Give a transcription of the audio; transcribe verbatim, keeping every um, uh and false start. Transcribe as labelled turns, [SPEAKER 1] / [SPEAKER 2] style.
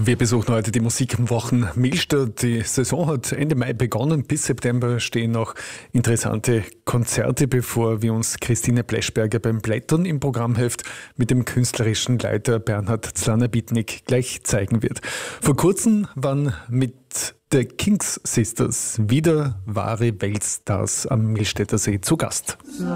[SPEAKER 1] Wir besuchen heute die Musikwochen Millstatt. Die Saison hat Ende Mai begonnen. Bis September stehen noch interessante Konzerte bevor, wie uns Christine Pleschberger beim Blättern im Programmheft mit dem künstlerischen Leiter Bernhard Zlaner-Bitnik gleich zeigen wird. Vor kurzem waren mit The King's Sisters wieder wahre Weltstars am Millstätter See zu Gast.